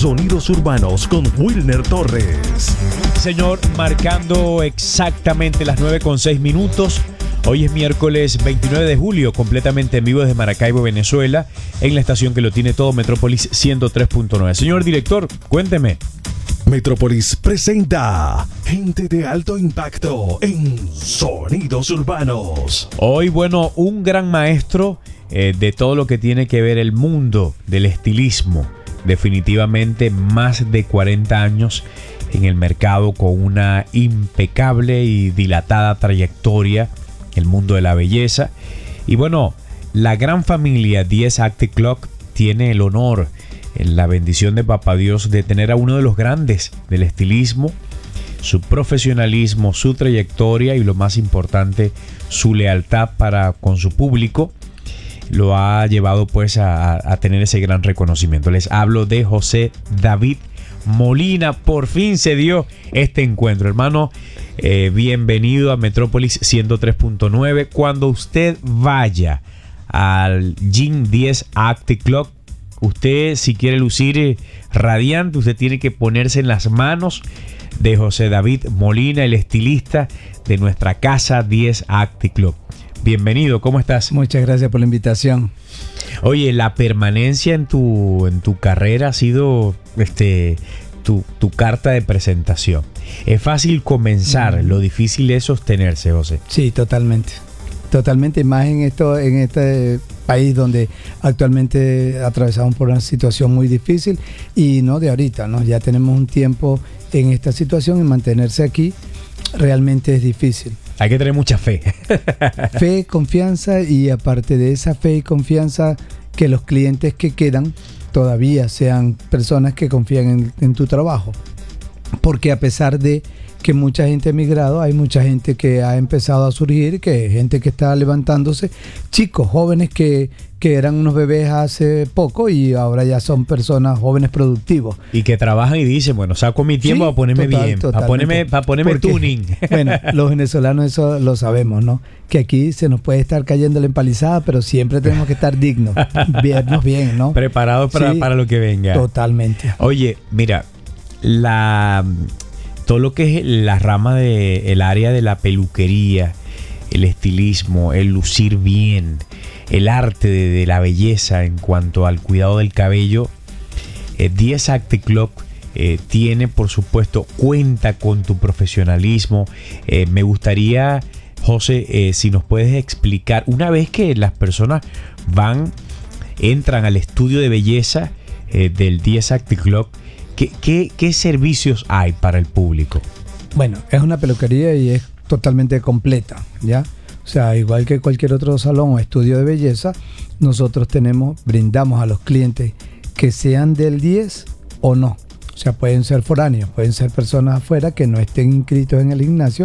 Sonidos Urbanos con Wilner Torres. Señor, marcando exactamente las 9:06. Hoy es miércoles 29 de julio, completamente en vivo desde Maracaibo, Venezuela, en la estación que lo tiene todo, Metrópolis 103.9. Señor director, cuénteme. Metrópolis presenta Gente de Alto Impacto en Sonidos Urbanos. Hoy, bueno, un gran maestro de todo lo que tiene que ver el mundo del estilismo. Definitivamente más de 40 años en el mercado con una impecable y dilatada trayectoria en el mundo de la belleza. Y bueno, la gran familia 10 Active Club tiene el honor, la bendición de Papá Dios de tener a uno de los grandes del estilismo, su profesionalismo, su trayectoria y lo más importante, su lealtad para con su público. Lo ha llevado pues a tener ese gran reconocimiento. Les hablo de José David Molina. Por fin se dio este encuentro, hermano. Bienvenido a Metrópolis 103.9. Cuando usted vaya al Gym 10 Active Club, usted, si quiere lucir radiante, usted tiene que ponerse en las manos de José David Molina, el estilista de nuestra casa 10 Active Club. Bienvenido, ¿cómo estás? Muchas gracias por la invitación. Oye, la permanencia en tu carrera ha sido tu carta de presentación. Es fácil comenzar, lo difícil es sostenerse, José. Sí, totalmente. Totalmente, más en este país donde actualmente atravesamos por una situación muy difícil y no de ahorita, ¿no? Ya tenemos un tiempo en esta situación y mantenerse aquí realmente es difícil. Hay que tener mucha fe. Fe, confianza y aparte de esa fe y confianza, que los clientes que quedan todavía sean personas que confían en tu trabajo. Porque a pesar de que mucha gente ha emigrado, hay mucha gente que ha empezado a surgir, gente que está levantándose, chicos, jóvenes que eran unos bebés hace poco y ahora ya son personas jóvenes productivos. Y que trabajan y dicen, bueno, saco mi tiempo para ponerme bien, para ponerme tuning. Bueno, los venezolanos eso lo sabemos, ¿no? Que aquí se nos puede estar cayendo la empalizada, pero siempre tenemos que estar dignos, vernos bien, ¿no? Preparados para lo que venga. Totalmente. Oye, mira, todo lo que es la rama del área de la peluquería, el estilismo, el lucir bien, el arte de la belleza en cuanto al cuidado del cabello, 10 Active Club tiene, por supuesto, cuenta con tu profesionalismo. Me gustaría, José, si nos puedes explicar, una vez que las personas entran al estudio de belleza del 10 Active Club, ¿qué servicios hay para el público? Bueno, es una peluquería y es totalmente completa, ¿ya? O sea, igual que cualquier otro salón o estudio de belleza, nosotros brindamos a los clientes que sean del 10 o no. O sea, pueden ser foráneos, pueden ser personas afuera que no estén inscritos en el gimnasio,